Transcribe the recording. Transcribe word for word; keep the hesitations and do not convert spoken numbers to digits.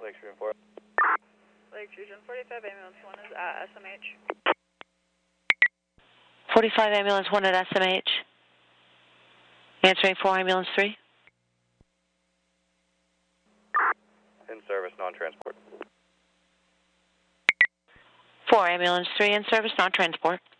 Lake Region four. Lake Region forty-five, ambulance one is at S M H. forty-five, ambulance one at S M H. Answering for ambulance three. In service, non-transport. four, ambulance three in service, non-transport.